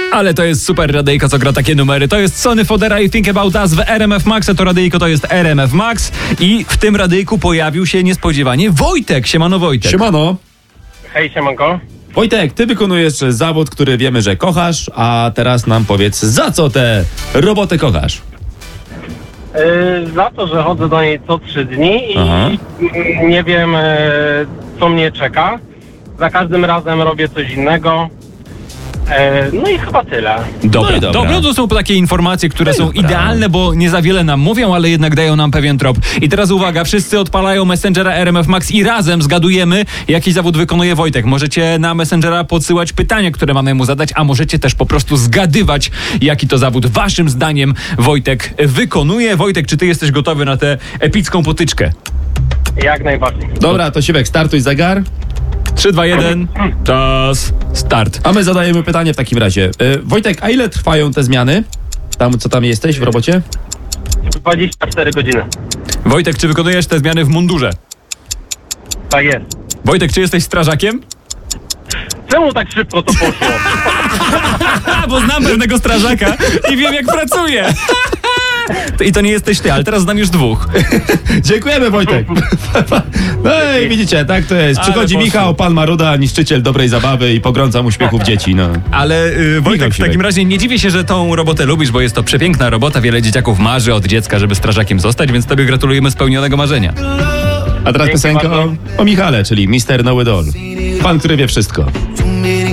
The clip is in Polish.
Ale to jest super radyjko, co gra takie numery. To jest Sony Fodera i Think About Us w RMF Max, a to radyjko to jest RMF Max. I w tym radyjku pojawił się niespodziewanie Wojtek. Siemano, Wojtek. Siemano. Hej, siemanko. Wojtek, ty wykonujesz zawód, który wiemy, że kochasz, a teraz nam powiedz, za co tę robotę kochasz? Za to, że chodzę do niej co 3 dni i Aha. nie wiem, co mnie czeka. Za każdym razem robię coś innego. No i chyba tyle. Dobra, No i dobra. dobra, to są takie informacje, które są dobra. idealne, bo nie za wiele nam mówią, ale jednak dają nam pewien trop. I teraz uwaga, wszyscy odpalają Messengera RMF Max i razem zgadujemy, jaki zawód wykonuje Wojtek. Możecie na Messengera podsyłać pytania, które mamy mu zadać, a możecie też po prostu zgadywać, jaki to zawód waszym zdaniem Wojtek wykonuje. Wojtek, czy ty jesteś gotowy na tę epicką potyczkę? Jak najbardziej. Dobra, to Siwek, startuj zegar, 3, 2, 1, czas, start. a my zadajemy pytanie w takim razie. Wojtek, a ile trwają te zmiany? Co tam jesteś w robocie? 24 godziny. Wojtek, czy wykonujesz te zmiany w mundurze? Tak jest. Wojtek, czy jesteś strażakiem? Czemu tak szybko to poszło? Bo znam pewnego strażaka i wiem, jak pracuje. I to nie jesteś ty, ale teraz znam już dwóch. Dziękujemy, Wojtek. No i widzicie, tak to jest. Ale Przychodzi poszło. Michał, pan Maruda, niszczyciel dobrej zabawy i pogrącam uśmiechów dzieci, no. Ale Wojtek, w Siwek. takim razie nie dziwię się, że tą robotę lubisz, bo jest to przepiękna robota. Wiele dzieciaków marzy od dziecka, żeby strażakiem zostać, więc tobie gratulujemy spełnionego marzenia. A teraz Dzięki piosenka bardzo. o Michale, czyli Mr. Know It All. Pan, który wie wszystko.